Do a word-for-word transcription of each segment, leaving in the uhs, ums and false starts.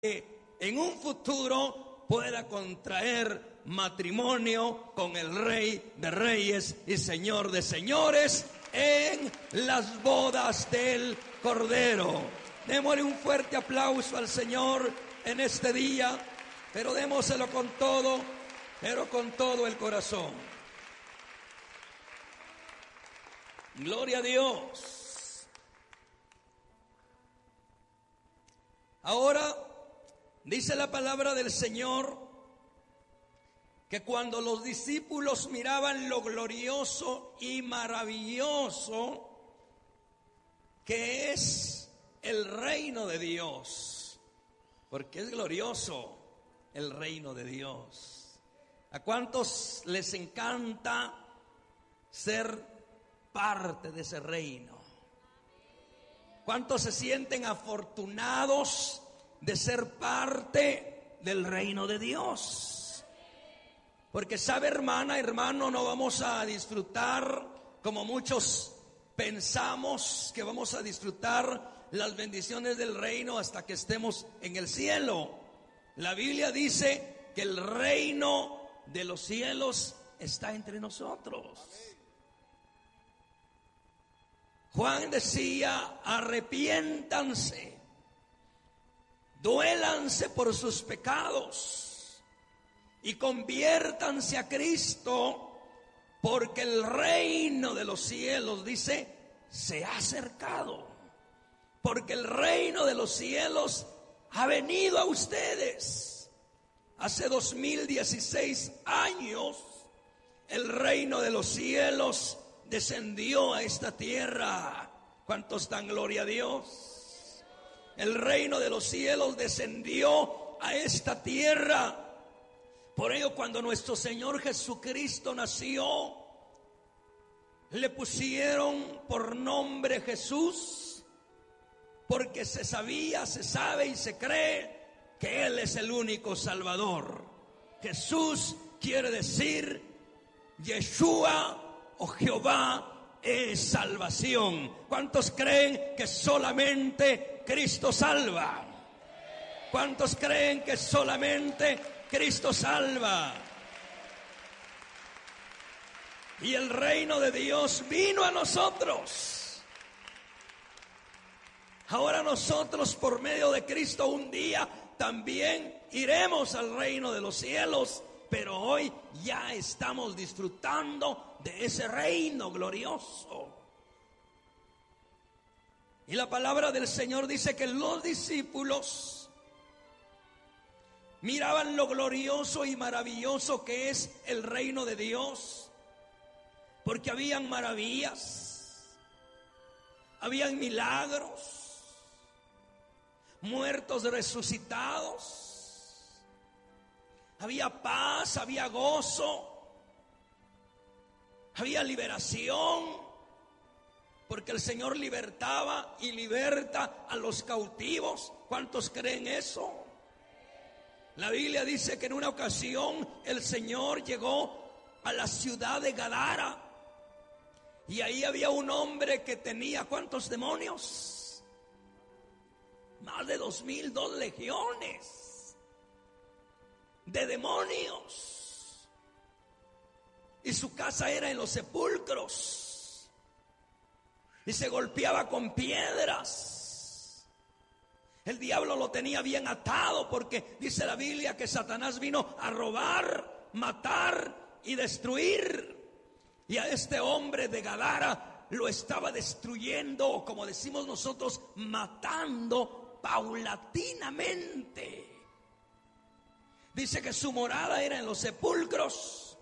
en un futuro pueda contraer matrimonio con el Rey de Reyes y Señor de Señores en las bodas del Cordero. Démosle un fuerte aplauso al Señor en este día, pero démoselo con todo, pero con todo el corazón. Gloria a Dios. Ahora dice la palabra del Señor que cuando los discípulos miraban lo glorioso y maravilloso que es el reino de Dios, porque es glorioso el reino de Dios. ¿A cuántos les encanta ser parte de ese reino? ¿Cuántos se sienten afortunados de ser parte del reino de Dios? Porque sabe, hermana, hermano, no vamos a disfrutar como muchos pensamos que vamos a disfrutar las bendiciones del reino hasta que estemos en el cielo. La Biblia dice que el reino de los cielos está entre nosotros. Juan decía: arrepiéntanse, duélanse por sus pecados y conviértanse a Cristo, porque el reino de los cielos, dice, se ha acercado. Porque el reino de los cielos ha venido a ustedes. Hace dos mil dieciséis años el reino de los cielos descendió a esta tierra. ¿Cuántos dan gloria a Dios? El reino de los cielos descendió a esta tierra. Por ello, cuando nuestro Señor Jesucristo nació, le pusieron por nombre Jesús, porque se sabía, se sabe y se cree que Él es el único Salvador. Jesús quiere decir Yeshua o Jehová es salvación. ¿Cuántos creen que solamente Cristo salva? ¿Cuántos creen que solamente Cristo salva? Y el reino de Dios vino a nosotros. Ahora nosotros, por medio de Cristo, un día también iremos al reino de los cielos, pero hoy ya estamos disfrutando de ese reino glorioso. Y la palabra del Señor dice que los discípulos miraban lo glorioso y maravilloso que es el reino de Dios, porque habían maravillas, habían milagros, muertos resucitados, había paz, había gozo, había liberación, porque el Señor libertaba y liberta a los cautivos. ¿Cuántos creen eso? La Biblia dice que en una ocasión el Señor llegó a la ciudad de Gadara y ahí había un hombre que tenía ¿cuántos demonios? Más de dos mil, dos legiones de demonios. Y su casa era en los sepulcros. Y se golpeaba con piedras. El diablo lo tenía bien atado, porque dice la Biblia que Satanás vino a robar, matar y destruir. Y a este hombre de Gadara lo estaba destruyendo, como decimos nosotros, matando paulatinamente. Dice que su morada era en los sepulcros.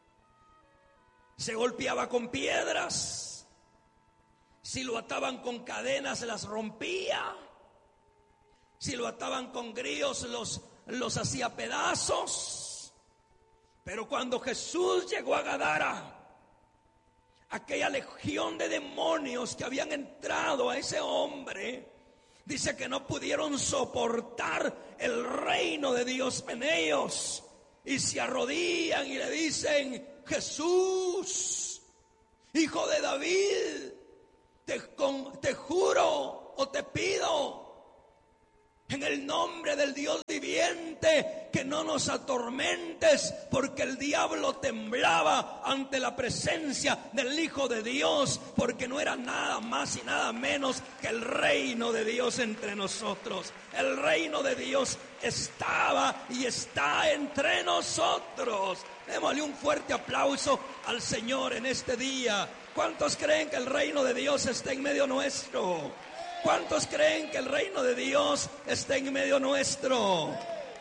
Se golpeaba con piedras. Si lo ataban con cadenas, las rompía. Si lo ataban con grillos, los, los hacía pedazos. Pero cuando Jesús llegó a Gadara, aquella legión de demonios que habían entrado a ese hombre, dice que no pudieron soportar el reino de Dios en ellos y se arrodillan y le dicen: Jesús, Hijo de David, te, con, te juro o te pido, En el nombre del Dios viviente, que no nos atormentes, porque el diablo temblaba ante la presencia del Hijo de Dios, porque no era nada más y nada menos que el reino de Dios entre nosotros. El reino de Dios estaba y está entre nosotros. Démosle un fuerte aplauso al Señor en este día. ¿Cuántos creen que el reino de Dios está en medio nuestro? ¿Cuántos creen que el reino de Dios está en medio nuestro?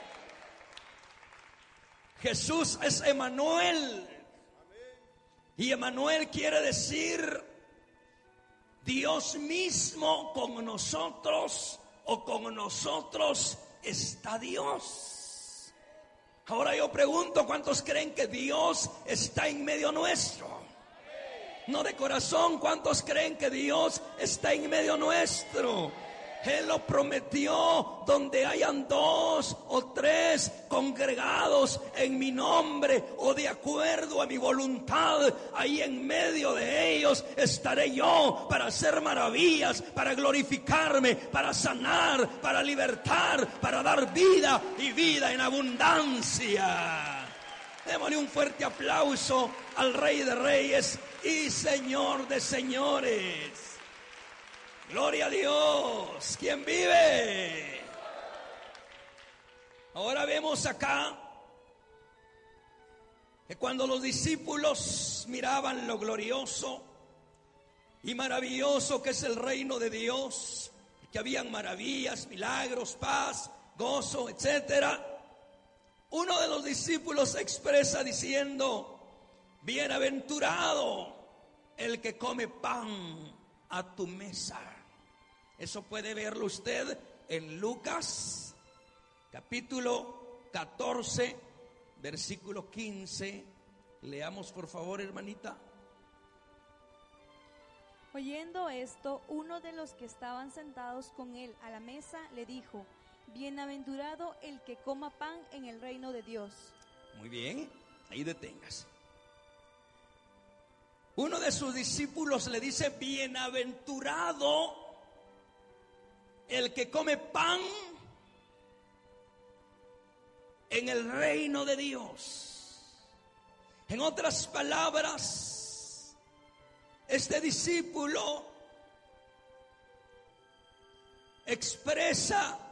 Jesús es Emmanuel. Y Emmanuel quiere decir Dios mismo con nosotros, o con nosotros está Dios. Ahora yo pregunto, ¿cuántos creen que Dios está en medio nuestro? No de corazón, ¿cuántos creen que Dios está en medio nuestro? Él lo prometió: donde hayan dos o tres congregados en mi nombre o de acuerdo a mi voluntad, ahí en medio de ellos estaré yo para hacer maravillas, para glorificarme, para sanar, para libertar, para dar vida y vida en abundancia. Démosle un fuerte aplauso al Rey de Reyes y Señor de señores. Gloria a Dios. ¿Quién vive? Ahora vemos acá que cuando los discípulos miraban lo glorioso y maravilloso que es el reino de Dios, que habían maravillas, milagros, paz, gozo, etcétera, uno de los discípulos expresa diciendo: bienaventurado el que come pan a tu mesa. Eso puede verlo usted en Lucas capítulo catorce, versículo quince. Leamos por favor, hermanita. Oyendo esto, uno de los que estaban sentados con él a la mesa le dijo: bienaventurado el que coma pan en el reino de Dios. Muy bien, ahí deténgase. Uno de sus discípulos le dice: bienaventurado el que come pan en el reino de Dios. En otras palabras, este discípulo expresa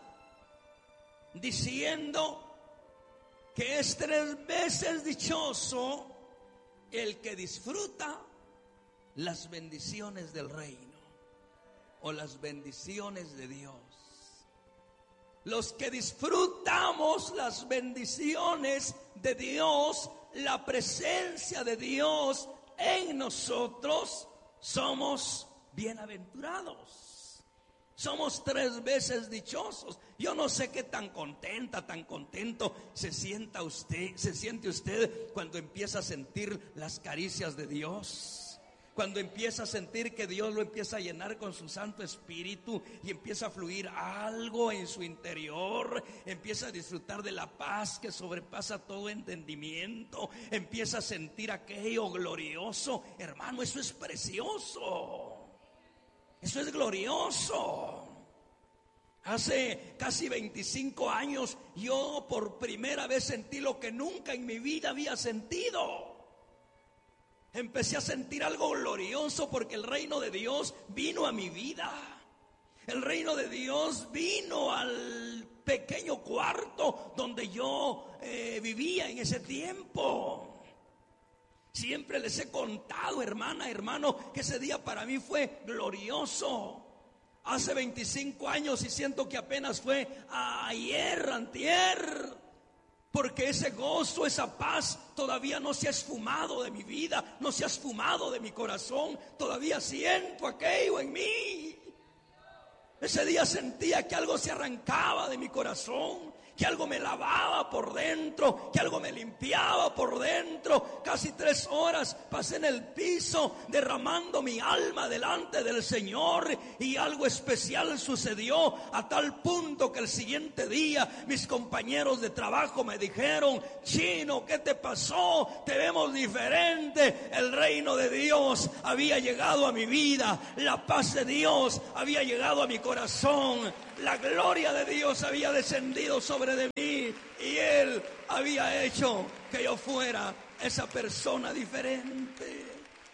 diciendo que es tres veces dichoso el que disfruta las bendiciones del reino o las bendiciones de Dios. Los que disfrutamos las bendiciones de Dios, la presencia de Dios en nosotros, somos bienaventurados. Somos tres veces dichosos. Yo no sé qué tan contenta, tan contento se sienta usted, se siente usted cuando empieza a sentir las caricias de Dios. Cuando empieza a sentir que Dios lo empieza a llenar con su Santo Espíritu y empieza a fluir algo en su interior, empieza a disfrutar de la paz que sobrepasa todo entendimiento, empieza a sentir aquello glorioso. Hermano, eso es precioso, eso es glorioso. Hace casi veinticinco años yo por primera vez sentí lo que nunca en mi vida había sentido. Empecé a sentir algo glorioso porque el reino de Dios vino a mi vida. El reino de Dios vino al pequeño cuarto donde yo eh, vivía en ese tiempo. Siempre les he contado, hermana, hermano, que ese día para mí fue glorioso. Hace veinticinco años y siento que apenas fue ayer, antier. Porque ese gozo, esa paz todavía no se ha esfumado de mi vida, no se ha esfumado de mi corazón. Todavía siento aquello en mí. Ese día sentía que algo se arrancaba de mi corazón, que algo me lavaba por dentro, que algo me limpiaba por dentro. Casi tres horas pasé en el piso derramando mi alma delante del Señor, y algo especial sucedió a tal punto que el siguiente día mis compañeros de trabajo me dijeron: Chino, ¿qué te pasó? Te vemos diferente. El reino de Dios había llegado a mi vida, la paz de Dios había llegado a mi corazón. corazón, la gloria de Dios había descendido sobre de mí y Él había hecho que yo fuera esa persona diferente.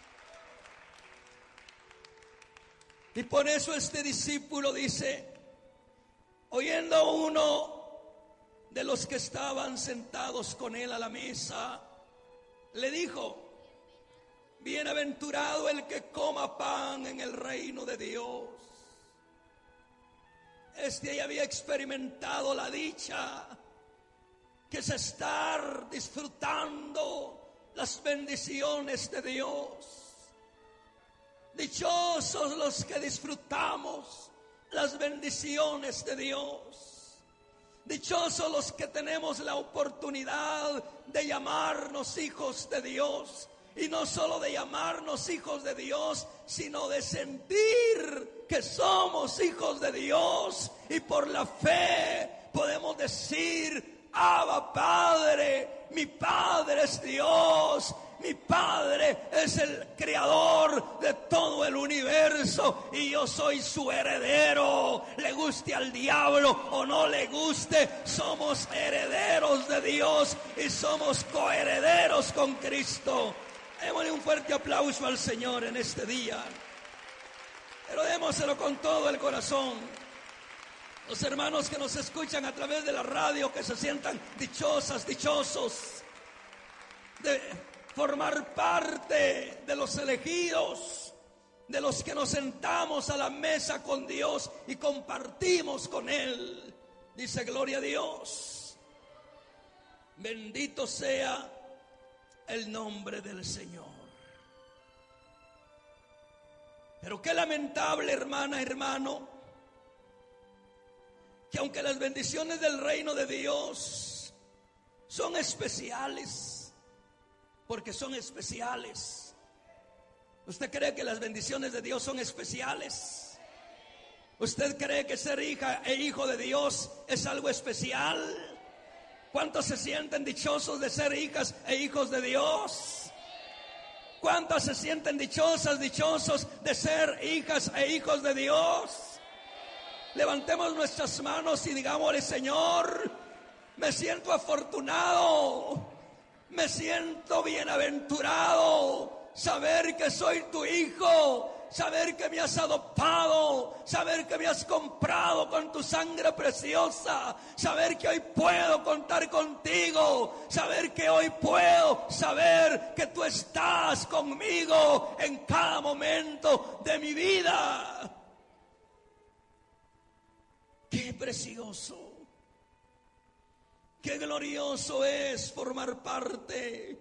Y por eso este discípulo dice, oyendo uno de los que estaban sentados con él a la mesa, le dijo, bienaventurado el que coma pan en el reino de Dios. Este ya había experimentado la dicha que es estar disfrutando las bendiciones de Dios. Dichosos los que disfrutamos las bendiciones de Dios. Dichosos los que tenemos la oportunidad de llamarnos hijos de Dios. Y no solo de llamarnos hijos de Dios, sino de sentir que somos hijos de Dios. Y por la fe podemos decir, Abba Padre, mi Padre es Dios. Mi Padre es el creador de todo el universo y yo soy su heredero. Le guste al diablo o no le guste, somos herederos de Dios y somos coherederos con Cristo. Démosle un fuerte aplauso al Señor en este día, pero démoselo con todo el corazón. Los hermanos que nos escuchan a través de la radio, que se sientan dichosas, dichosos de formar parte de los elegidos, de los que nos sentamos a la mesa con Dios y compartimos con Él. Dice, gloria a Dios. Bendito sea el nombre del Señor. Pero qué lamentable, hermana, hermano, que aunque las bendiciones del reino de Dios son especiales, porque son especiales. ¿Usted cree que las bendiciones de Dios son especiales? ¿Usted cree que ser hija e hijo de Dios es algo especial? ¿Cuántos se sienten dichosos de ser hijas e hijos de Dios? ¿Cuántos se sienten dichosas, dichosos de ser hijas e hijos de Dios? Levantemos nuestras manos y digámosle, Señor, me siento afortunado. Me siento bienaventurado, saber que soy tu hijo, saber que me has adoptado, saber que me has comprado con tu sangre preciosa, saber que hoy puedo contar contigo, saber que hoy puedo saber que tú estás conmigo en cada momento de mi vida. Qué precioso. Qué glorioso es formar parte,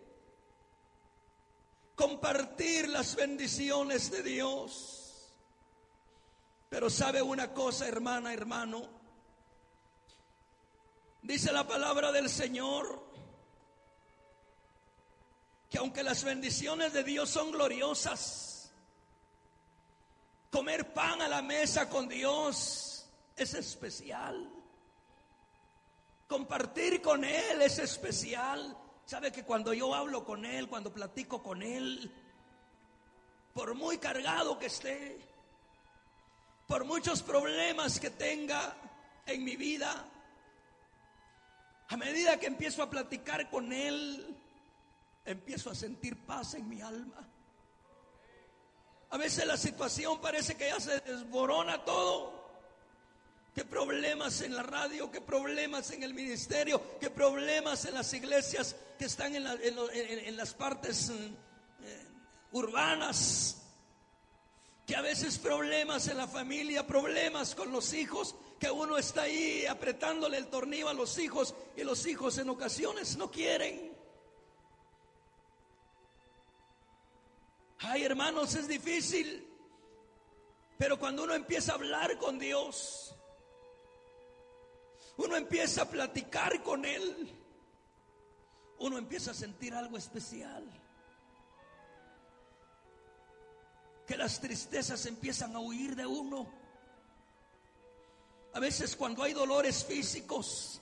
compartir las bendiciones de Dios. Pero sabe una cosa, hermana, hermano, dice la palabra del Señor, que aunque las bendiciones de Dios son gloriosas, comer pan a la mesa con Dios es especial. Compartir con Él es especial. Sabe que cuando yo hablo con Él, cuando platico con Él, por muy cargado que esté, por muchos problemas que tenga en mi vida, a medida que empiezo a platicar con Él, empiezo a sentir paz en mi alma. A veces la situación parece que ya se desborona todo. Qué problemas en la radio, qué problemas en el ministerio, qué problemas en las iglesias que están en, la, en, lo, en, en las partes eh, urbanas. Que a veces problemas en la familia, problemas con los hijos, que uno está ahí apretándole el tornillo a los hijos y los hijos en ocasiones no quieren. Ay, hermanos, es difícil, pero cuando uno empieza a hablar con Dios, uno empieza a platicar con Él, uno empieza a sentir algo especial. Que las tristezas empiezan a huir de uno. A veces cuando hay dolores físicos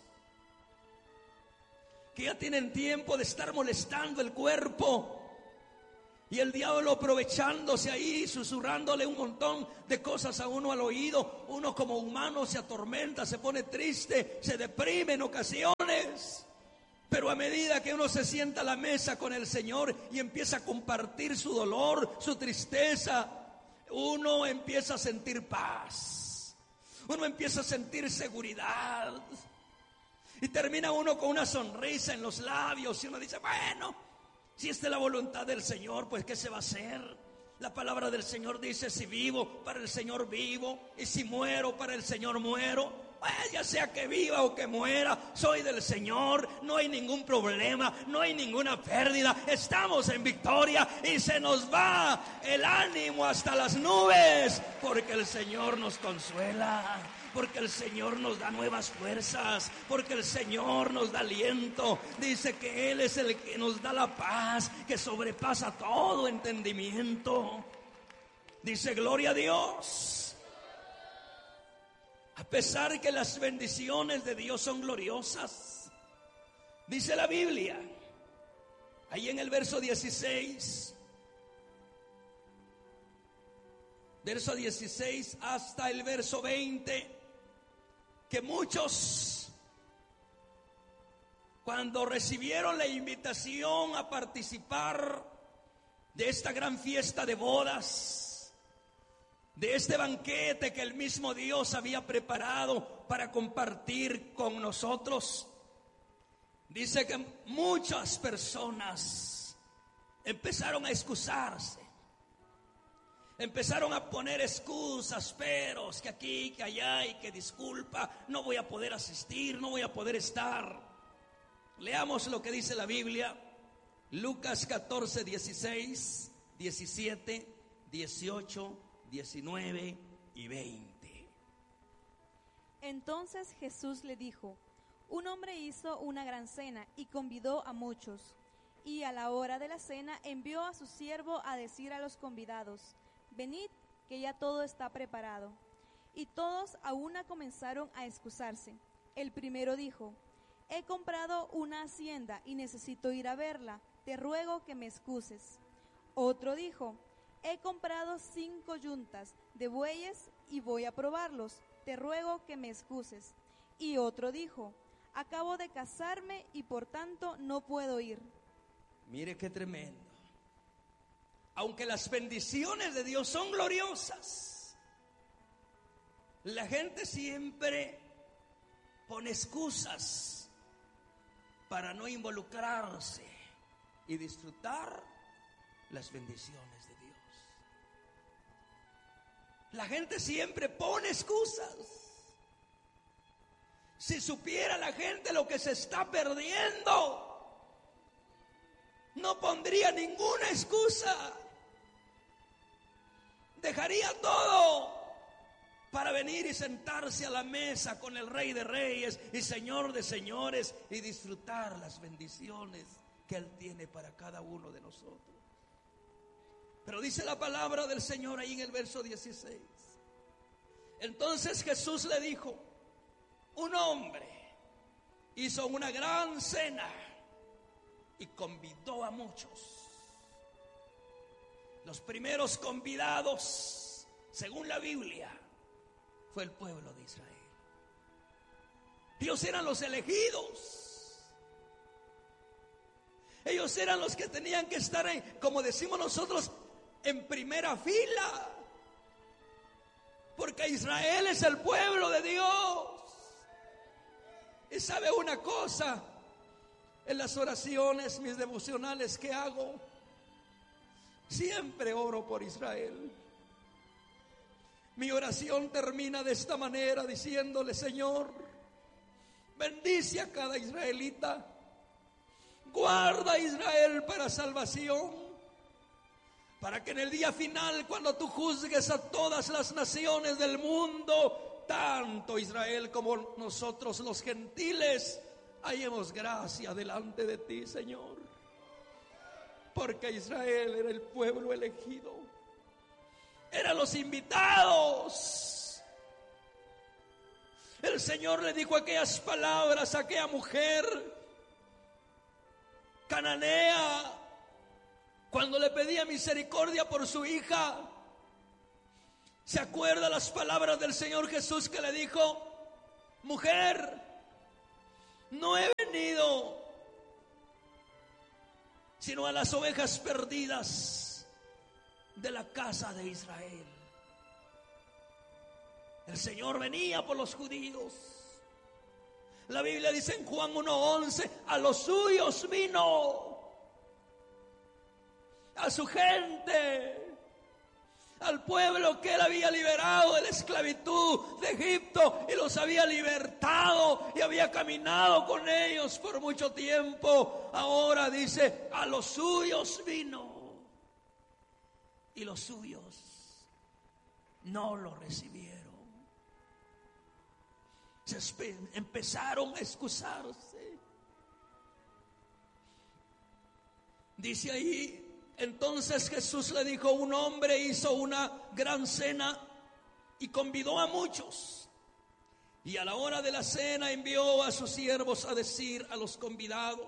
que ya tienen tiempo de estar molestando el cuerpo, Y el diablo aprovechándose ahí, susurrándole un montón de cosas a uno al oído. Uno como humano se atormenta, se pone triste, se deprime en ocasiones. Pero a medida que uno se sienta a la mesa con el Señor y empieza a compartir su dolor, su tristeza, uno empieza a sentir paz. Uno empieza a sentir seguridad. Y termina uno con una sonrisa en los labios y uno dice, bueno, si esta es la voluntad del Señor, pues ¿qué se va a hacer? La palabra del Señor dice, si vivo, para el Señor vivo, y si muero, para el Señor muero. Pues ya sea que viva o que muera, soy del Señor, no hay ningún problema, no hay ninguna pérdida, estamos en victoria y se nos va el ánimo hasta las nubes, porque el Señor nos consuela, porque el Señor nos da nuevas fuerzas, porque el Señor nos da aliento. Dice que Él es el que nos da la paz, que sobrepasa todo entendimiento. Dice, gloria a Dios. A pesar que las bendiciones de Dios son gloriosas, dice la Biblia, ahí en el verso dieciséis, verso dieciséis hasta el verso veinte, que muchos, cuando recibieron la invitación a participar de esta gran fiesta de bodas, de este banquete que el mismo Dios había preparado para compartir con nosotros, dice que muchas personas empezaron a excusarse, empezaron a poner excusas, peros, que aquí, que allá, y que disculpa, no voy a poder asistir, no voy a poder estar. Leamos lo que dice la Biblia, Lucas catorce, dieciséis, diecisiete, dieciocho, diecinueve y veinte. Entonces Jesús le dijo, un hombre hizo una gran cena y convidó a muchos, y a la hora de la cena envió a su siervo a decir a los convidados, venid, que ya todo está preparado. Y todos a una comenzaron a excusarse. El primero dijo, he comprado una hacienda y necesito ir a verla, te ruego que me excuses. Otro dijo, he comprado cinco yuntas de bueyes y voy a probarlos, te ruego que me excuses. Y otro dijo, acabo de casarme y por tanto no puedo ir. Mire qué tremendo. Aunque las bendiciones de Dios son gloriosas, la gente siempre pone excusas para no involucrarse y disfrutar las bendiciones de Dios. La gente siempre pone excusas. Si supiera la gente lo que se está perdiendo, no pondría ninguna excusa. Dejaría todo para venir y sentarse a la mesa con el Rey de Reyes y Señor de Señores y disfrutar las bendiciones que Él tiene para cada uno de nosotros. Pero dice la palabra del Señor ahí en el verso dieciséis. Entonces Jesús le dijo, un hombre hizo una gran cena y convidó a muchos. Los primeros convidados, según la Biblia, fue el pueblo de Israel. Ellos eran los elegidos. Ellos eran los que tenían que estar, en, como decimos nosotros, en primera fila, porque Israel es el pueblo de Dios. Y sabe una cosa, en las oraciones, mis devocionales que hago, siempre oro por Israel. Mi oración termina de esta manera, diciéndole, Señor, bendice a cada israelita, guarda a Israel para salvación, para que en el día final, cuando tú juzgues a todas las naciones del mundo, tanto Israel como nosotros los gentiles, hallemos gracia delante de ti, Señor. Porque Israel era el pueblo elegido, eran los invitados. El Señor le dijo aquellas palabras a aquella mujer cananea cuando le pedía misericordia por su hija, ¿se acuerda las palabras del Señor Jesús que le dijo? Mujer, no he venido sino a las ovejas perdidas de la casa de Israel. El Señor venía por los judíos. La Biblia dice en Juan uno once, a los suyos vino, a su gente, al pueblo que él había liberado de la esclavitud de Egipto y los había libertado y había caminado con ellos por mucho tiempo. Ahora dice, a los suyos vino y los suyos no lo recibieron. Se empezaron a excusarse. Dice ahí, entonces Jesús le dijo, un hombre hizo una gran cena y convidó a muchos. Y a la hora de la cena envió a sus siervos a decir a los convidados,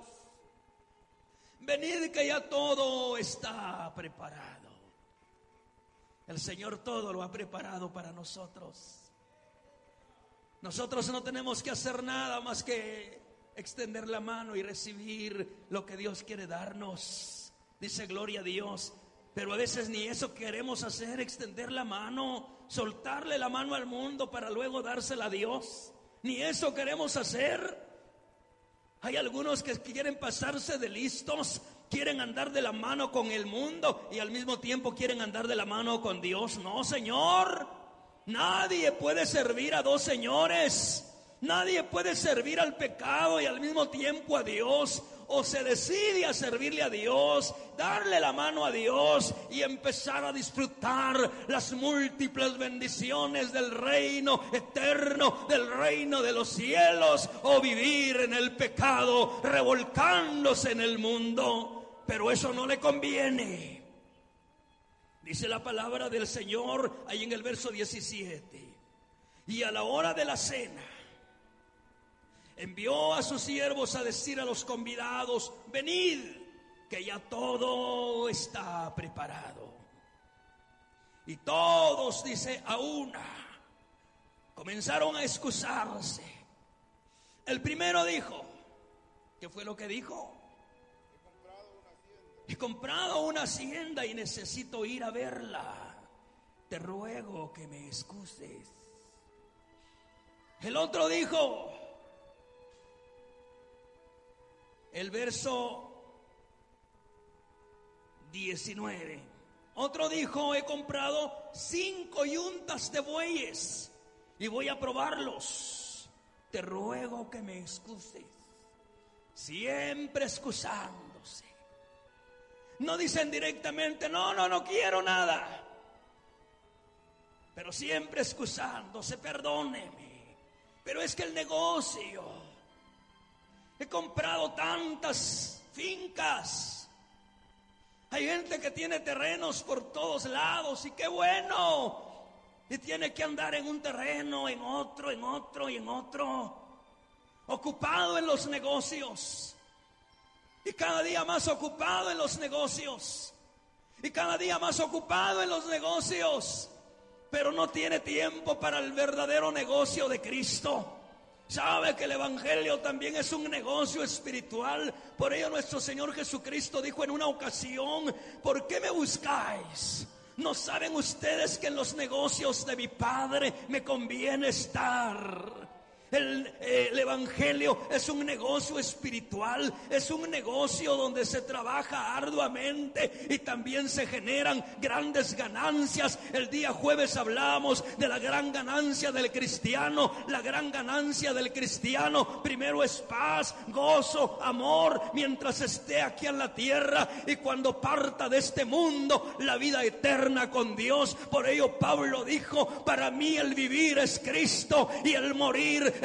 venid que ya todo está preparado. El Señor todo lo ha preparado para nosotros. Nosotros no tenemos que hacer nada más que extender la mano y recibir lo que Dios quiere darnos. Dice gloria a Dios. Pero a veces ni eso queremos hacer, extender la mano, soltarle la mano al mundo para luego dársela a Dios. Ni eso queremos hacer. Hay algunos que quieren pasarse de listos, quieren andar de la mano con el mundo y al mismo tiempo quieren andar de la mano con Dios. No, Señor. Nadie puede servir a dos señores. Nadie puede servir al pecado y al mismo tiempo a Dios. O se decide a servirle a Dios, darle la mano a Dios y empezar a disfrutar las múltiples bendiciones del reino eterno, del reino de los cielos, o vivir en el pecado, revolcándose en el mundo. Pero eso no le conviene. Dice la palabra del Señor ahí en el verso diecisiete. Y a la hora de la cena envió a sus siervos a decir a los convidados, venid, que ya todo está preparado. Y todos, dice, a una, comenzaron a excusarse. El primero dijo, ¿qué fue lo que dijo? He comprado una hacienda y necesito ir a verla. Te ruego que me excuses. El otro dijo, el verso diecinueve. Otro dijo, he comprado cinco yuntas de bueyes y voy a probarlos. Te ruego que me excuses. Siempre excusándose. No dicen directamente, no, no, no quiero nada. Pero siempre excusándose, perdóneme. Pero es que el negocio, he comprado tantas fincas. Hay gente que tiene terrenos por todos lados y qué bueno. Y tiene que andar en un terreno, en otro, en otro y en otro. Ocupado en los negocios. Y cada día más ocupado en los negocios. Y cada día más ocupado en los negocios. Pero no tiene tiempo para el verdadero negocio de Cristo. Sabe que el evangelio también es un negocio espiritual. Por ello nuestro Señor Jesucristo dijo en una ocasión, ¿por qué me buscáis? ¿No saben ustedes que en los negocios de mi Padre me conviene estar? El, eh, el evangelio es un negocio espiritual, es un negocio donde se trabaja arduamente y también se generan grandes ganancias. El día jueves hablamos de la gran ganancia del cristiano. La gran ganancia del cristiano primero es paz, gozo, amor mientras esté aquí en la tierra, y cuando parta de este mundo, la vida eterna con Dios. Por ello Pablo dijo, para mí el vivir es Cristo y el morir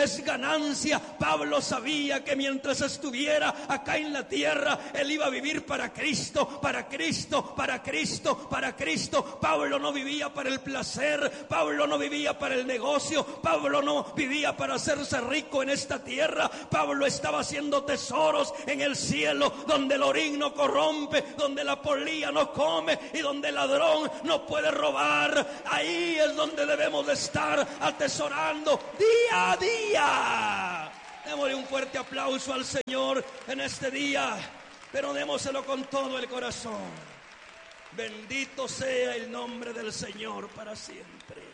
es ganancia. Pablo sabía que mientras estuviera acá en la tierra, él iba a vivir para Cristo, para Cristo, para Cristo, para Cristo. Pablo no vivía para el placer, Pablo no vivía para el negocio, Pablo no vivía para hacerse rico en esta tierra. Pablo estaba haciendo tesoros en el cielo, donde el orín no corrompe, donde la polilla no come y donde el ladrón no puede robar. Ahí es donde debemos de estar, atesorando día a día. Démosle un fuerte aplauso al Señor en este día, pero démoselo con todo el corazón. Bendito sea el nombre del Señor para siempre.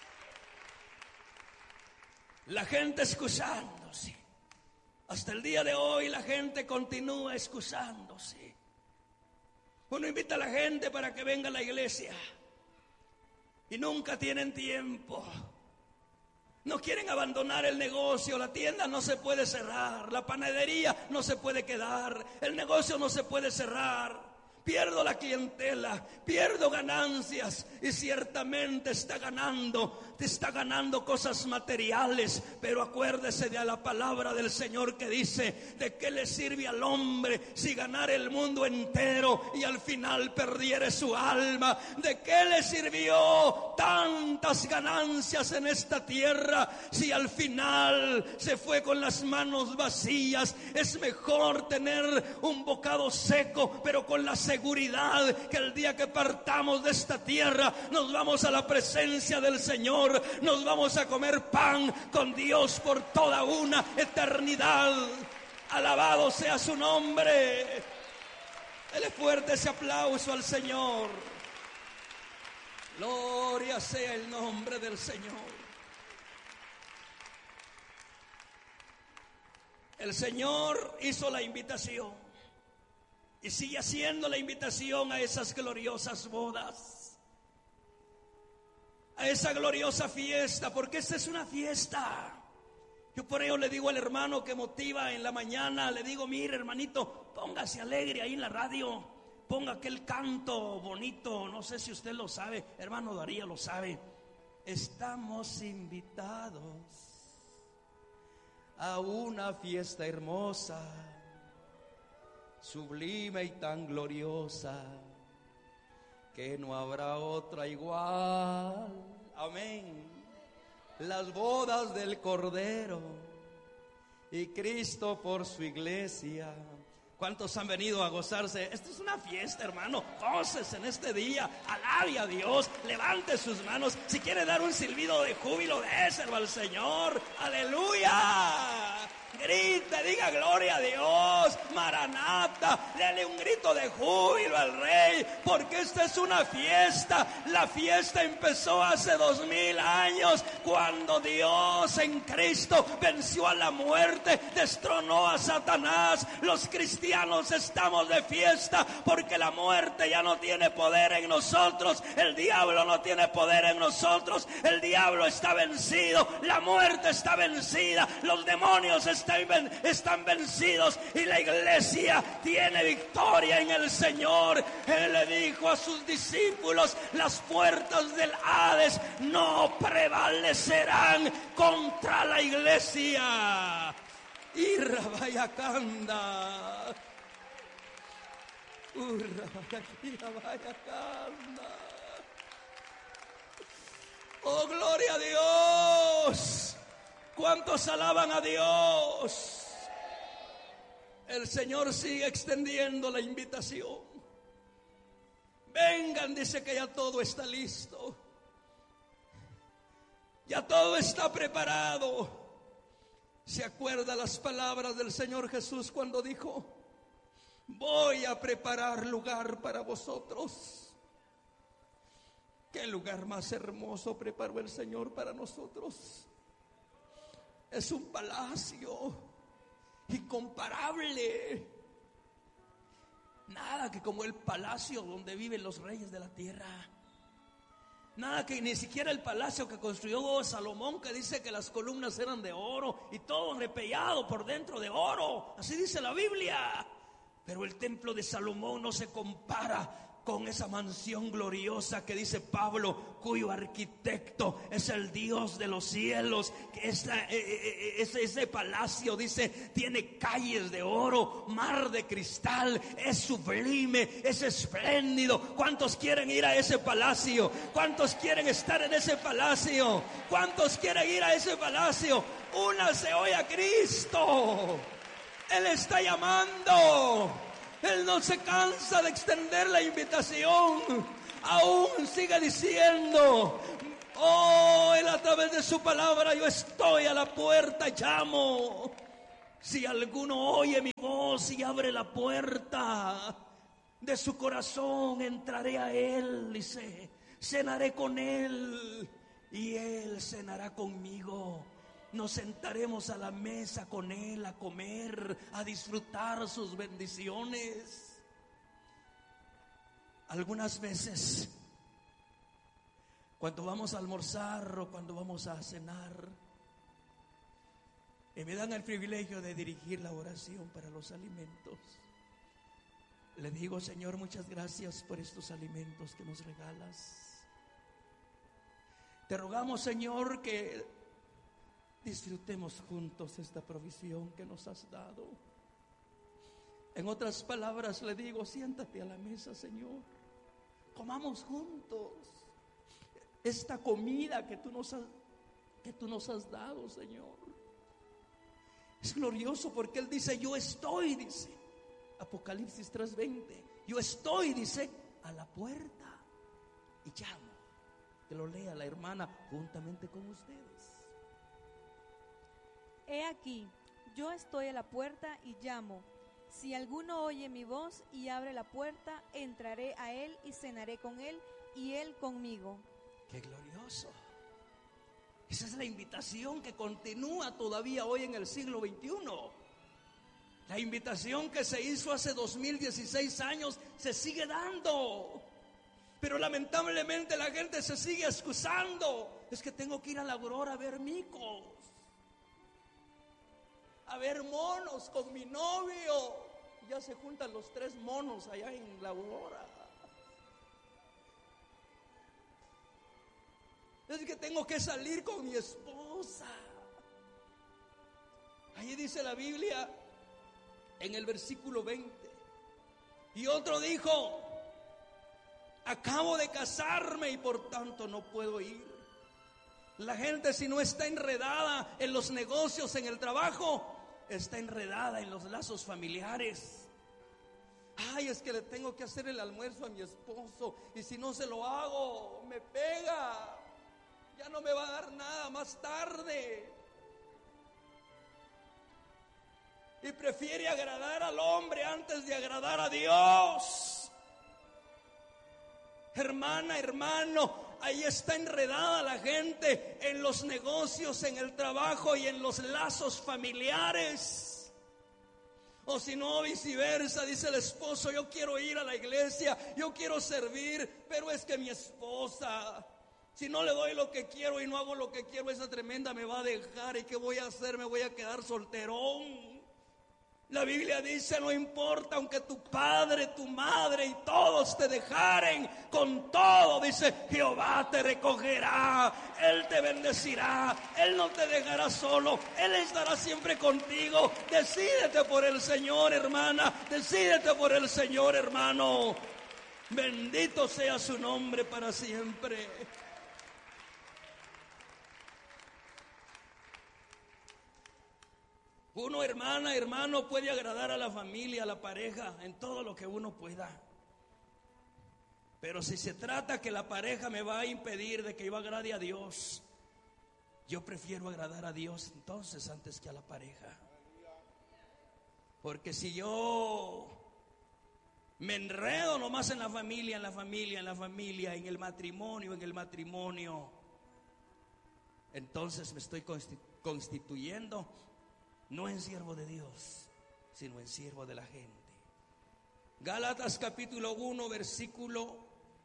La gente excusándose. Hasta el día de hoy la gente continúa excusándose. Uno invita a la gente para que venga a la iglesia y nunca tienen tiempo. No quieren abandonar el negocio, la tienda no se puede cerrar, la panadería no se puede quedar, el negocio no se puede cerrar. Pierdo la clientela, pierdo ganancias, y ciertamente está ganando, te está ganando cosas materiales, pero acuérdese de la palabra del Señor que dice: ¿de qué le sirve al hombre si ganara el mundo entero y al final perdiere su alma? ¿De qué le sirvió tantas ganancias en esta tierra si al final se fue con las manos vacías? Es mejor tener un bocado seco, pero con la seguridad que el día que partamos de esta tierra nos vamos a la presencia del Señor, nos vamos a comer pan con Dios por toda una eternidad. Alabado sea su nombre. Dele fuerte ese aplauso al Señor. Gloria sea el nombre del Señor. El Señor hizo la invitación y sigue haciendo la invitación a esas gloriosas bodas, a esa gloriosa fiesta, porque esta es una fiesta. Yo por ello le digo al hermano que motiva en la mañana, le digo: mire, hermanito, póngase alegre ahí en la radio, ponga aquel canto bonito, no sé si usted lo sabe, hermano Darío lo sabe. Estamos invitados a una fiesta hermosa, sublime y tan gloriosa, que no habrá otra igual. Amén. Las bodas del Cordero y Cristo por su iglesia. ¿Cuántos han venido a gozarse? Esto es una fiesta, hermano. Gócese en este día, alabe a Dios, levante sus manos. Si quiere dar un silbido de júbilo, déselo al Señor. ¡Aleluya! Grite, diga gloria a Dios, Maranata, dale un grito de júbilo al Rey, porque esta es una fiesta. La fiesta empezó hace dos mil años, cuando Dios en Cristo venció a la muerte, destronó a Satanás. Los cristianos estamos de fiesta, porque la muerte ya no tiene poder en nosotros, el diablo no tiene poder en nosotros, el diablo está vencido, la muerte está vencida, los demonios están Están, están vencidos y la iglesia tiene victoria en el Señor. Él le dijo a sus discípulos: las puertas del Hades no prevalecerán contra la iglesia. Irra vaya canda, urra vaya canda. Oh, gloria a Dios. ¿Cuántos alaban a Dios? El Señor sigue extendiendo la invitación. Vengan, dice que ya todo está listo. Ya todo está preparado. ¿Se acuerda las palabras del Señor Jesús cuando dijo: voy a preparar lugar para vosotros? ¿Qué lugar más hermoso preparó el Señor para nosotros? Es un palacio incomparable. Nada que como el palacio donde viven los reyes de la tierra. Nada que ni siquiera el palacio que construyó Salomón, que dice que las columnas eran de oro y todo repellado por dentro de oro. Así dice la Biblia. Pero el templo de Salomón no se compara con esa mansión gloriosa que dice Pablo, cuyo arquitecto es el Dios de los cielos. Esa, ese, ese palacio, dice, tiene calles de oro, mar de cristal, es sublime, es espléndido. ¿Cuántos quieren ir a ese palacio? ¿Cuántos quieren estar en ese palacio? ¿Cuántos quieren ir a ese palacio? Únase hoy a Cristo. Él está llamando. Él no se cansa de extender la invitación. Aún sigue diciendo, oh, Él a través de su palabra, yo estoy a la puerta, llamo. Si alguno oye mi voz y abre la puerta de su corazón, entraré a Él, dice, cenaré con Él y Él cenará conmigo. Nos sentaremos a la mesa con Él a comer, a disfrutar sus bendiciones. Algunas veces, cuando vamos a almorzar o cuando vamos a cenar, y me dan el privilegio de dirigir la oración para los alimentos, le digo, Señor, muchas gracias por estos alimentos que nos regalas. Te rogamos, Señor, que disfrutemos juntos esta provisión que nos has dado. En otras palabras le digo, siéntate a la mesa, Señor. Comamos juntos esta comida que tú nos has, que tú nos has dado, Señor. Es glorioso porque Él dice, yo estoy, dice Apocalipsis tres veinte, yo estoy, dice, a la puerta y llamo. Que lo lea la hermana juntamente con ustedes. He aquí, yo estoy a la puerta y llamo. Si alguno oye mi voz y abre la puerta, entraré a él y cenaré con él y él conmigo. ¡Qué glorioso! Esa es la invitación que continúa todavía hoy en el siglo veintiuno. La invitación que se hizo hace dos mil dieciséis años se sigue dando. Pero lamentablemente la gente se sigue excusando. Es que tengo que ir a la Aurora a ver micos, a ver monos con mi novio. Ya se juntan los tres monos allá en la Aurora. Es que tengo que salir con mi esposa. Ahí dice la Biblia en el versículo veinte. Y otro dijo, acabo de casarme y por tanto no puedo ir. La gente, si no está enredada en los negocios, en el trabajo, está enredada en los lazos familiares. Ay, es que le tengo que hacer el almuerzo a mi esposo y si no se lo hago, me pega. Ya no me va a dar nada más tarde. Y prefiere agradar al hombre antes de agradar a Dios. Hermana, hermano, ahí está enredada la gente en los negocios, en el trabajo y en los lazos familiares. O si no, viceversa, dice el esposo, yo quiero ir a la iglesia, yo quiero servir, pero es que mi esposa, si no le doy lo que quiero y no hago lo que quiero, esa tremenda me va a dejar. ¿Y qué voy a hacer? Me voy a quedar solterón. La Biblia dice, no importa aunque tu padre, tu madre y todos te dejaren, con todo, dice, Jehová te recogerá, Él te bendecirá, Él no te dejará solo, Él estará siempre contigo. Decídete por el Señor, hermana, decídete por el Señor, hermano. Bendito sea su nombre para siempre. Uno, hermana, hermano, puede agradar a la familia, a la pareja, en todo lo que uno pueda. Pero si se trata que la pareja me va a impedir de que yo agrade a Dios, yo prefiero agradar a Dios entonces antes que a la pareja. Porque si yo me enredo nomás en la familia, en la familia, en la familia, en el matrimonio, en el matrimonio, entonces me estoy constituyendo no en siervo de Dios, sino en siervo de la gente. Gálatas capítulo uno, versículo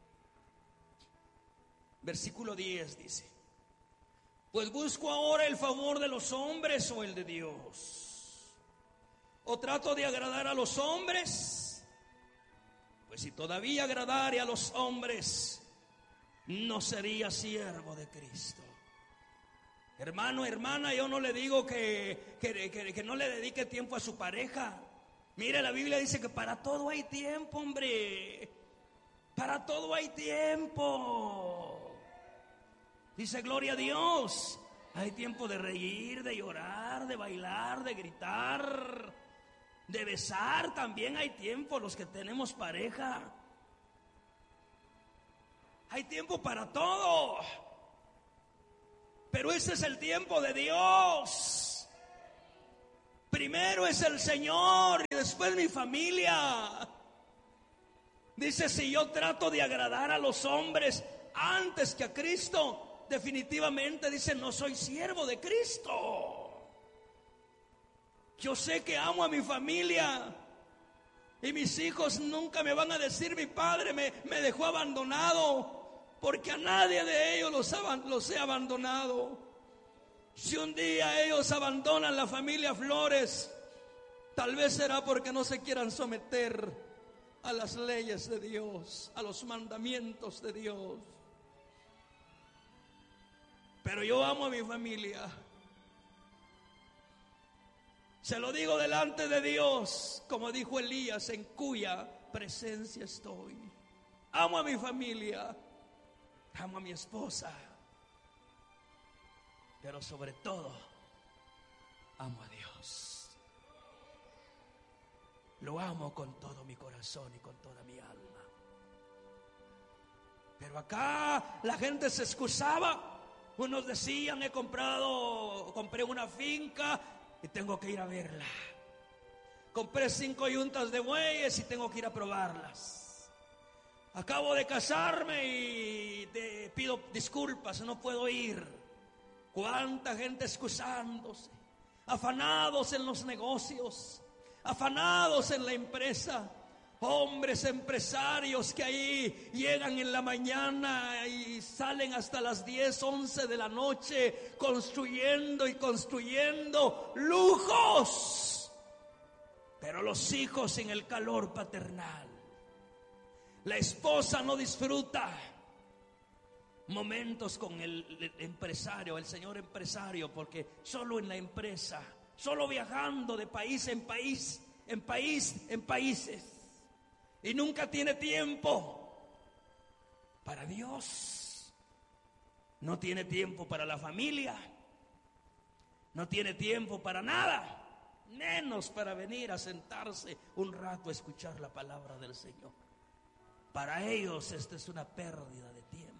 Versículo diez dice: pues busco ahora el favor de los hombres o el de Dios. ¿O trato de agradar a los hombres? Pues Pues si todavía agradare a los hombres, no sería siervo de Cristo. Hermano, hermana, yo no le digo que, que, que, que no le dedique tiempo a su pareja. Mire, la Biblia dice que para todo hay tiempo, hombre. Para todo hay tiempo. Dice, gloria a Dios. Hay tiempo de reír, de llorar, de bailar, de gritar, de besar. También hay tiempo los que tenemos pareja. Hay tiempo para todo. Pero ese es el tiempo de Dios. Primero es el Señor y después mi familia. Dice, si yo trato de agradar a los hombres antes que a Cristo, definitivamente dice, no soy siervo de Cristo. Yo sé que amo a mi familia y mis hijos nunca me van a decir, mi padre me, me dejó abandonado. Porque a nadie de ellos los, los he abandonado. Si un día ellos abandonan la familia Flores, tal vez será porque no se quieran someter a las leyes de Dios, a los mandamientos de Dios. Pero yo amo a mi familia. Se lo digo delante de Dios, como dijo Elías, en cuya presencia estoy. Amo a mi familia. Amo a mi esposa, pero sobre todo amo a Dios. Lo amo con todo mi corazón y con toda mi alma. Pero acá la gente se excusaba. Unos decían, he comprado, compré una finca y tengo que ir a verla. Compré cinco yuntas de bueyes y tengo que ir a probarlas. Acabo de casarme y te pido disculpas, no puedo ir. Cuánta gente excusándose, afanados en los negocios, afanados en la empresa. Hombres empresarios que ahí llegan en la mañana y salen hasta las diez, once de la noche construyendo y construyendo lujos. Pero los hijos en el calor paternal. La esposa no disfruta momentos con el empresario, el señor empresario, porque solo en la empresa, solo viajando de país en país, en país, en países, y nunca tiene tiempo para Dios. No tiene tiempo para la familia, no tiene tiempo para nada, menos para venir a sentarse un rato a escuchar la palabra del Señor. Para ellos esta es una pérdida de tiempo.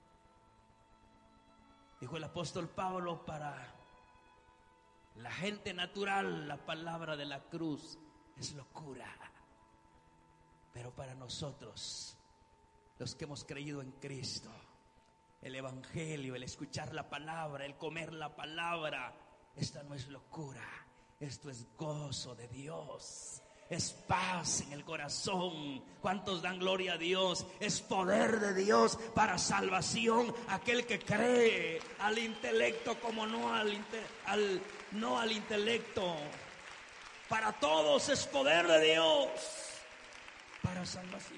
Dijo el apóstol Pablo, para la gente natural la palabra de la cruz es locura. Pero para nosotros, los que hemos creído en Cristo, el evangelio, el escuchar la palabra, el comer la palabra, esta no es locura, esto es gozo de Dios. Es paz en el corazón. ¿Cuántos dan gloria a Dios? Es poder de Dios para salvación. Aquel que cree al intelecto como no al, al, no al intelecto. Para todos es poder de Dios para salvación.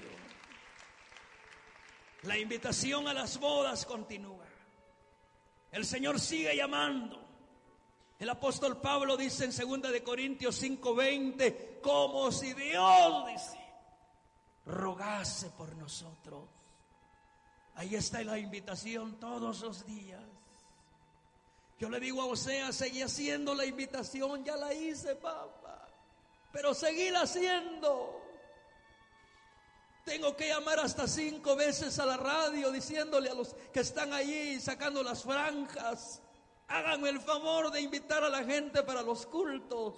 La invitación a las bodas continúa. El Señor sigue llamando. El apóstol Pablo dice en segunda de Corintios cinco veinte, como si Dios, dice, rogase por nosotros. Ahí está la invitación todos los días. Yo le digo a Osea, seguí haciendo la invitación, ya la hice, papá, pero seguí haciendo. Tengo que llamar hasta cinco veces a la radio diciéndole a los que están allí sacando las franjas, háganme el favor de invitar a la gente para los cultos.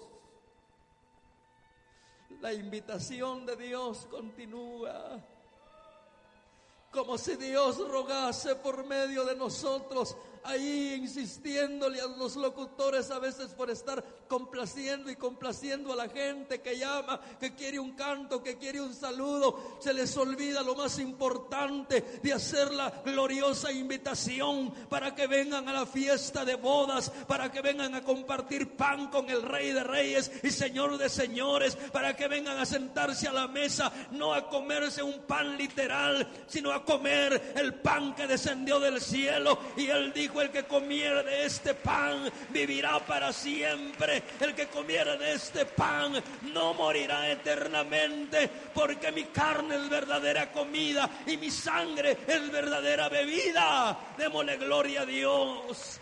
La invitación de Dios continúa. Como si Dios rogase por medio de nosotros ahí insistiéndole a los locutores a veces por estar complaciendo y complaciendo a la gente que llama, que quiere un canto, que quiere un saludo. Se les olvida lo más importante de hacer la gloriosa invitación para que vengan a la fiesta de bodas, para que vengan a compartir pan con el Rey de Reyes y Señor de Señores, para que vengan a sentarse a la mesa, no a comerse un pan literal, sino a comer el pan que descendió del cielo. Y Él dijo: el que comiera de este pan vivirá para siempre. El que comiera de este pan no morirá eternamente, porque mi carne es verdadera comida y mi sangre es verdadera bebida. Démosle gloria a Dios.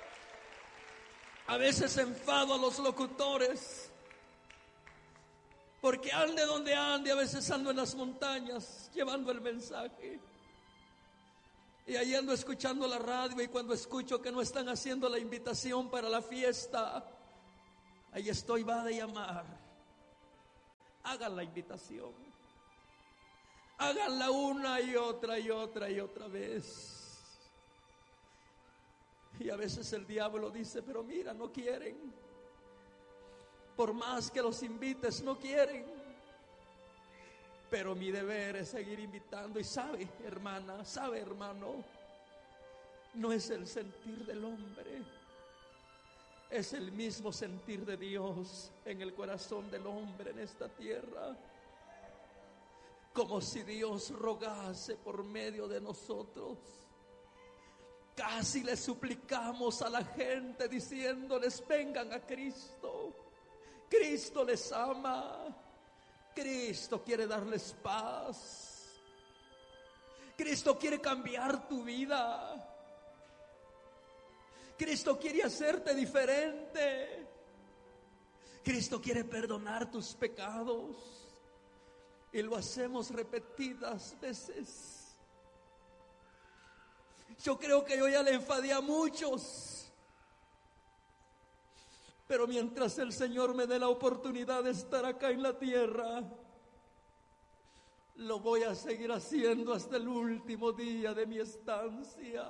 A veces enfado a los locutores, porque ande donde ande, a veces ando en las montañas llevando el mensaje, y ahí ando escuchando la radio, y cuando escucho que no están haciendo la invitación para la fiesta, ahí estoy, va a llamar. Hagan la invitación, háganla una y otra y otra y otra vez. Y a veces el diablo dice: pero mira, no quieren. Por más que los invites, no quieren. Pero mi deber es seguir invitando. Y sabe, hermana, sabe, hermano, no es el sentir del hombre, es el mismo sentir de Dios en el corazón del hombre en esta tierra. Como si Dios rogase por medio de nosotros. Casi le suplicamos a la gente diciéndoles: vengan a Cristo. Cristo les ama. Cristo quiere darles paz. Cristo quiere cambiar tu vida. Cristo quiere hacerte diferente. Cristo quiere perdonar tus pecados. Y lo hacemos repetidas veces. Yo creo que yo ya le enfadé a muchos, pero mientras el Señor me dé la oportunidad de estar acá en la tierra, lo voy a seguir haciendo hasta el último día de mi estancia.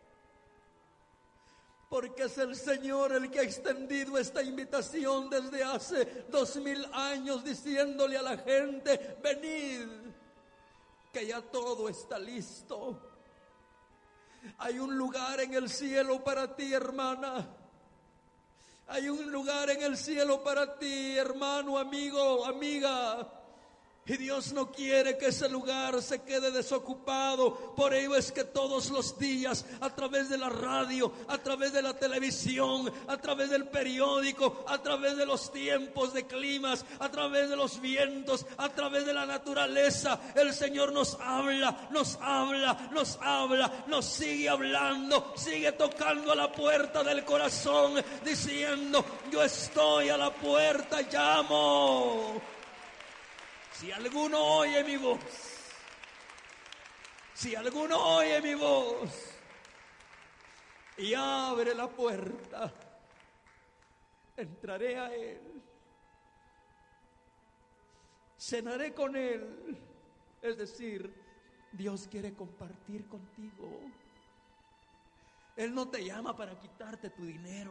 Porque es el Señor el que ha extendido esta invitación desde hace dos mil años, diciéndole a la gente: venid, que ya todo está listo. Hay un lugar en el cielo para ti, hermana. Hay un lugar en el cielo para ti, hermano, amigo, amiga. Y Dios no quiere que ese lugar se quede desocupado. Por ello es que todos los días, a través de la radio, a través de la televisión, a través del periódico, a través de los tiempos de climas, a través de los vientos, a través de la naturaleza, el Señor nos habla, nos habla, nos habla, nos sigue hablando, sigue tocando a la puerta del corazón, diciendo: yo estoy a la puerta, llamo. Si alguno oye mi voz, si alguno oye mi voz y abre la puerta, entraré a él, cenaré con él. Es decir, Dios quiere compartir contigo. Él no te llama para quitarte tu dinero,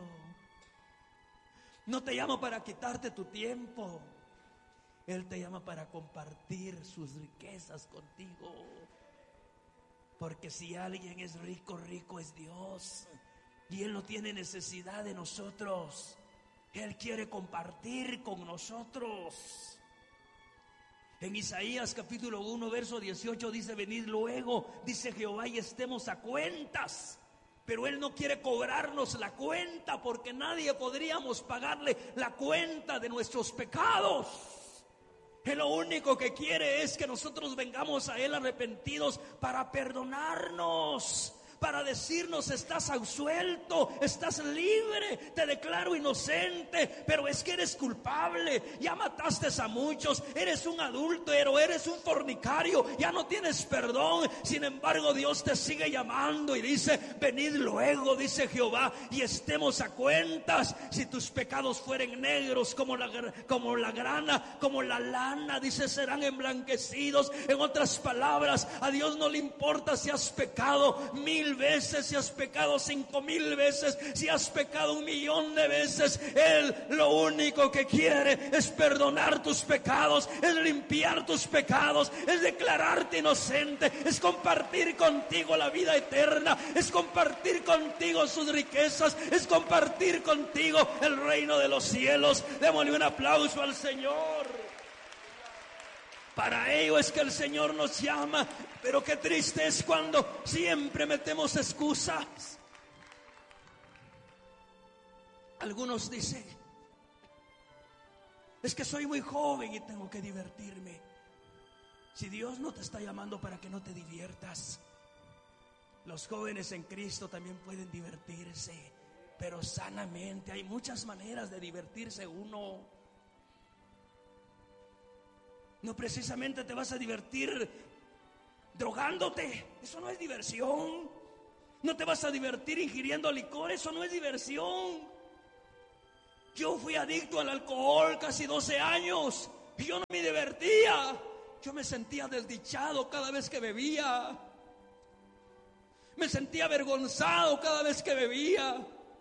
no te llama para quitarte tu tiempo. Él te llama para compartir sus riquezas contigo. Porque si alguien es rico, rico es Dios. Y Él no tiene necesidad de nosotros. Él quiere compartir con nosotros. En Isaías capítulo uno, verso dieciocho dice: venid luego, dice Jehová, y estemos a cuentas. Pero Él no quiere cobrarnos la cuenta, porque nadie podríamos pagarle la cuenta de nuestros pecados. Él lo único que quiere es que nosotros vengamos a Él arrepentidos para perdonarnos, para decirnos: estás absuelto, estás libre, te declaro inocente, pero es que eres culpable, ya mataste a muchos, eres un adúltero, eres un fornicario, ya no tienes perdón. Sin embargo, Dios te sigue llamando y dice: venid luego, dice Jehová, y estemos a cuentas. Si tus pecados fueren negros como la, como la grana, como la lana, dice, serán emblanquecidos. En otras palabras, a Dios no le importa si has pecado mil mil veces, si has pecado cinco mil veces, si has pecado un millón de veces, Él lo único que quiere es perdonar tus pecados, es limpiar tus pecados, es declararte inocente, es compartir contigo la vida eterna, es compartir contigo sus riquezas, es compartir contigo el reino de los cielos. Démosle un aplauso al Señor. Para ello es que el Señor nos llama, pero qué triste es cuando siempre metemos excusas. Algunos dicen, es que soy muy joven y tengo que divertirme. Si Dios no te está llamando para que no te diviertas, los jóvenes en Cristo también pueden divertirse, pero sanamente. Hay muchas maneras de divertirse uno. No precisamente te vas a divertir drogándote, eso no es diversión. No te vas a divertir ingiriendo licor, eso no es diversión. Yo fui adicto al alcohol casi doce años y yo no me divertía. Yo me sentía desdichado cada vez que bebía. Me sentía avergonzado cada vez que bebía.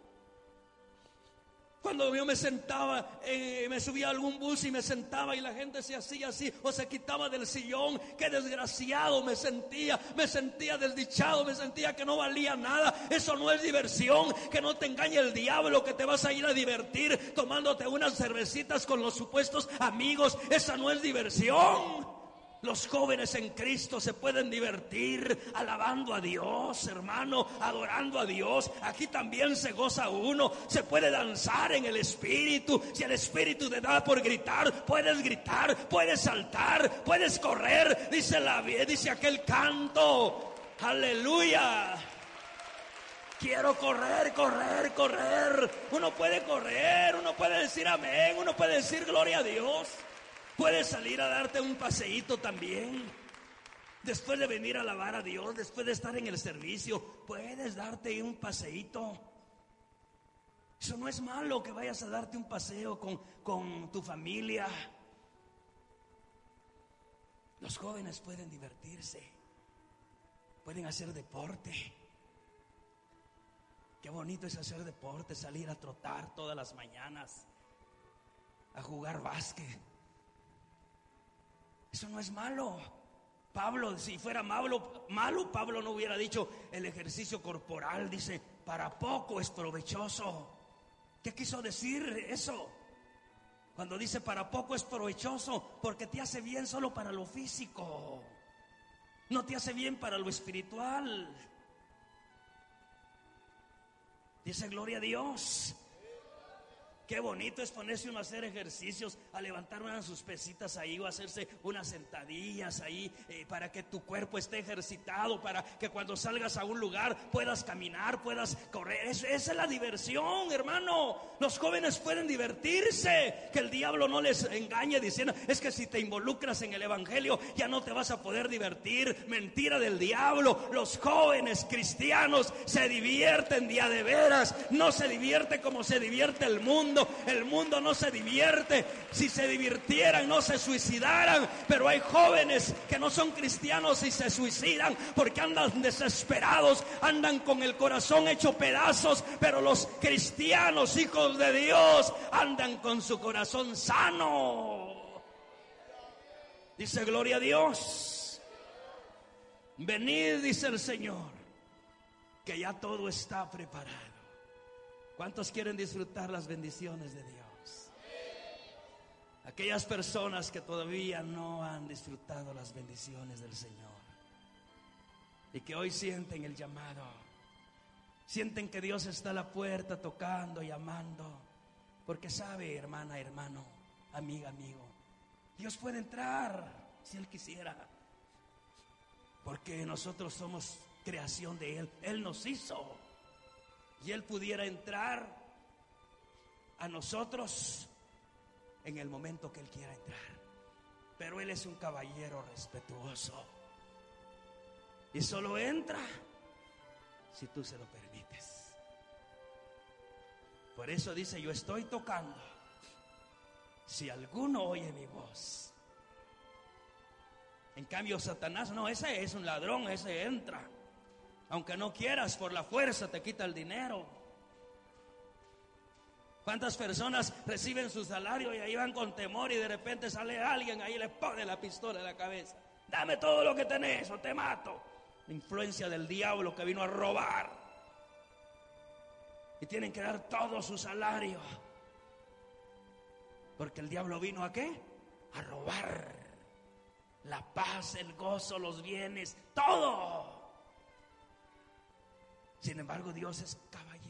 Cuando yo me sentaba, eh, me subía a algún bus y me sentaba y la gente se hacía así o se quitaba del sillón, qué desgraciado me sentía, me sentía desdichado, me sentía que no valía nada. Eso no es diversión. Que no te engañe el diablo que te vas a ir a divertir tomándote unas cervecitas con los supuestos amigos. Esa no es diversión. Los jóvenes en Cristo se pueden divertir alabando a Dios, hermano, adorando a Dios. Aquí también se goza uno, se puede danzar en el Espíritu. Si el Espíritu te da por gritar, puedes gritar, puedes saltar, puedes correr. Dice la dice aquel canto, aleluya. Quiero correr, correr, correr. Uno puede correr, uno puede decir amén, uno puede decir gloria a Dios. Puedes salir a darte un paseíto también. Después de venir a alabar a Dios, después de estar en el servicio, puedes darte un paseíto. Eso no es malo, que vayas a darte un paseo con, con tu familia. Los jóvenes pueden divertirse, pueden hacer deporte. Qué bonito es hacer deporte, salir a trotar todas las mañanas, a jugar básquet. Eso no es malo. Pablo, si fuera malo, malo, Pablo no hubiera dicho el ejercicio corporal. Dice, para poco es provechoso. ¿Qué quiso decir eso? Cuando dice para poco es provechoso, porque te hace bien solo para lo físico, no te hace bien para lo espiritual. Dice gloria a Dios. Qué bonito es ponerse uno a hacer ejercicios, a levantar unas sus pesitas ahí o hacerse unas sentadillas ahí eh, para que tu cuerpo esté ejercitado, para que cuando salgas a un lugar puedas caminar, puedas correr. Es, esa es la diversión, hermano. Los jóvenes pueden divertirse. Que el diablo no les engañe diciendo, es que si te involucras en el evangelio ya no te vas a poder divertir. Mentira del diablo. Los jóvenes cristianos se divierten día de veras. No se divierte como se divierte el mundo. El mundo no se divierte. Si se divirtieran no se suicidaran. Pero hay jóvenes que no son cristianos y se suicidan porque andan desesperados, andan con el corazón hecho pedazos. Pero los cristianos, hijos de Dios, andan con su corazón sano. Dice gloria a Dios. Venid, dice el Señor, que ya todo está preparado. ¿Cuántos quieren disfrutar las bendiciones de Dios? Aquellas personas que todavía no han disfrutado las bendiciones del Señor y que hoy sienten el llamado, sienten que Dios está a la puerta tocando, llamando, porque sabe, hermana, hermano, amiga, amigo, Dios puede entrar si Él quisiera, porque nosotros somos creación de Él. Él nos hizo. Y Él pudiera entrar a nosotros en el momento que Él quiera entrar. Pero Él es un caballero respetuoso. Y solo entra si tú se lo permites. Por eso dice, yo estoy tocando. Si alguno oye mi voz. En cambio Satanás, no, ese es un ladrón, ese entra. Aunque no quieras, por la fuerza te quita el dinero. ¿Cuántas personas reciben su salario y ahí van con temor y de repente sale alguien ahí y les pone la pistola en la cabeza? Dame todo lo que tenés o te mato. La influencia del diablo que vino a robar. Y tienen que dar todo su salario. Porque el diablo vino ¿a qué? A robar la paz, el gozo, los bienes, todo. Sin embargo, Dios es caballero.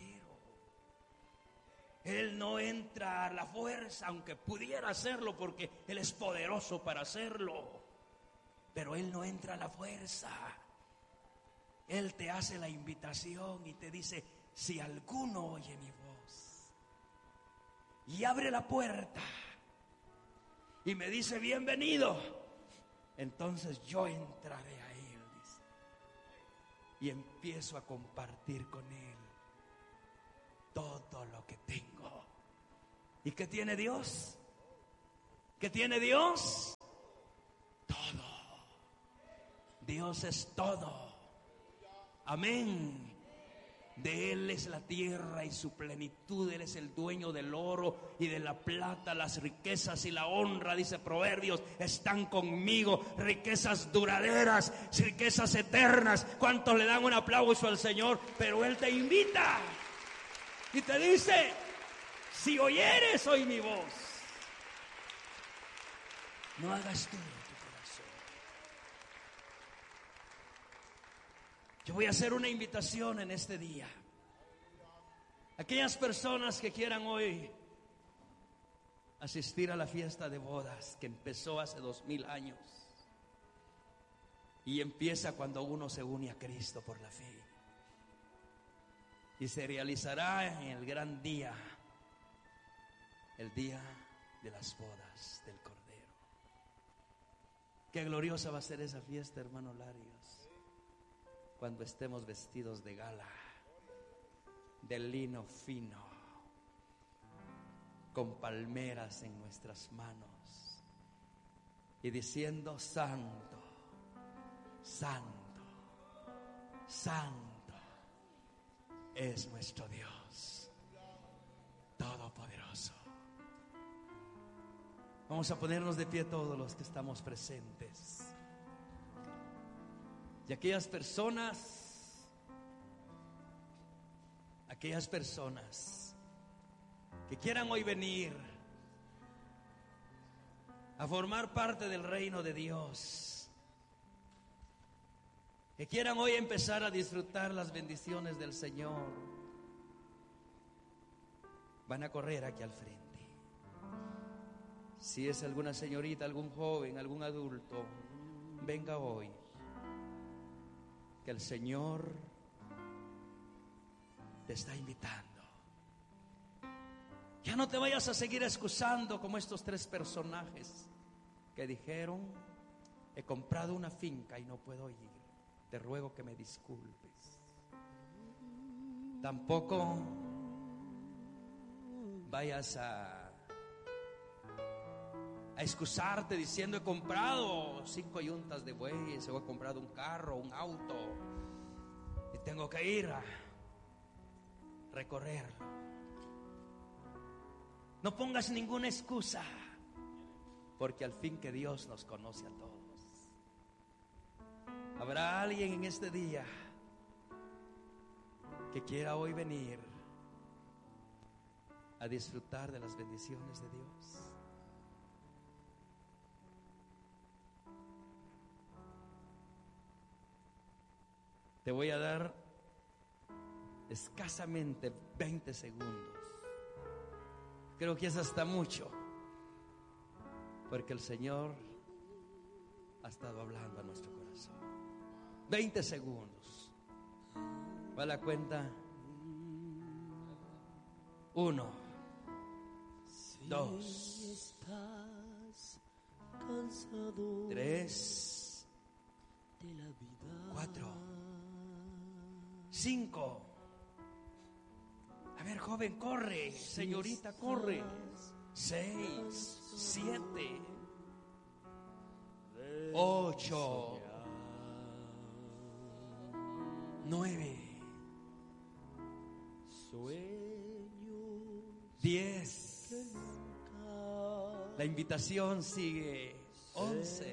Él no entra a la fuerza, aunque pudiera hacerlo, porque Él es poderoso para hacerlo. Pero Él no entra a la fuerza. Él te hace la invitación y te dice: si alguno oye mi voz y abre la puerta y me dice bienvenido, entonces yo entraré a Él, dice, y empiezo a compartir con Él todo lo que tengo. ¿Y qué tiene Dios? ¿Qué tiene Dios? Todo. Dios es todo. Amén. De Él es la tierra y su plenitud. Él es el dueño del oro y de la plata. Las riquezas y la honra, dice Proverbios, están conmigo. Riquezas duraderas, riquezas eternas. ¿Cuántos le dan un aplauso al Señor? Pero Él te invita y te dice: si oyeres hoy mi voz, no hagas tú. Yo voy a hacer una invitación en este día. Aquellas personas que quieran hoy asistir a la fiesta de bodas que empezó hace dos mil años y empieza cuando uno se une a Cristo por la fe y se realizará en el gran día, el día de las bodas del Cordero. Qué gloriosa va a ser esa fiesta, hermano Larios, cuando estemos vestidos de gala, de lino fino, con palmeras en nuestras manos y diciendo: santo, santo, santo es nuestro Dios todopoderoso. Vamos a ponernos de pie todos los que estamos presentes. Y aquellas personas, aquellas personas que quieran hoy venir a formar parte del reino de Dios, que quieran hoy empezar a disfrutar las bendiciones del Señor, van a correr aquí al frente. Si es alguna señorita, algún joven, algún adulto, venga hoy, que el Señor te está invitando. Ya no te vayas a seguir excusando como estos tres personajes que dijeron: he comprado una finca y no puedo ir, te ruego que me disculpes. Tampoco vayas a a excusarte diciendo: he comprado cinco yuntas de bueyes, o he comprado un carro, un auto, y tengo que ir a recorrerlo. No pongas ninguna excusa, porque al fin que Dios nos conoce a todos. Habrá alguien en este día que quiera hoy venir a disfrutar de las bendiciones de Dios. Te voy a dar escasamente veinte segundos. Creo que es hasta mucho, porque el Señor ha estado hablando a nuestro corazón. veinte segundos. Va a la cuenta. Uno, dos, tres, cuatro, cinco. A ver, joven, corre. Señorita, corre. Seis, siete, ocho, nueve, diez. La invitación sigue. once,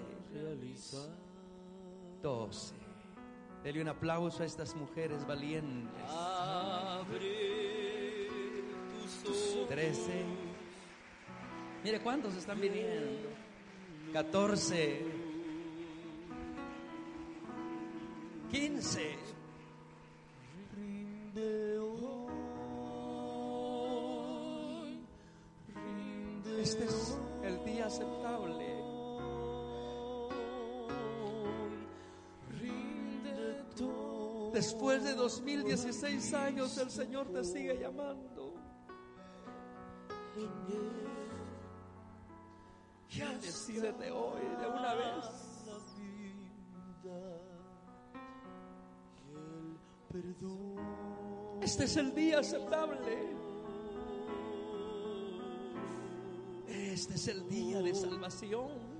doce. Dele un aplauso a estas mujeres valientes. trece. Mire cuántos están viniendo. catorce. quince. Este es el día aceptable. Después de dos mil dieciséis años, el Señor te sigue llamando. Ya decídete hoy de una vez. Este es el día aceptable. Este es el día de salvación.